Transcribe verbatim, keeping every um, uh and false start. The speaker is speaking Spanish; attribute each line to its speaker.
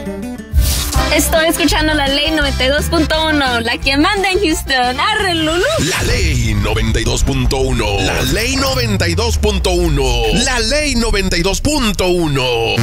Speaker 1: Estoy escuchando la Ley noventa y dos punto uno, la que manda en Houston. ¡Arre, Lulú!
Speaker 2: La Ley noventa y dos punto uno. La Ley noventa y dos punto uno. La Ley noventa y dos punto uno.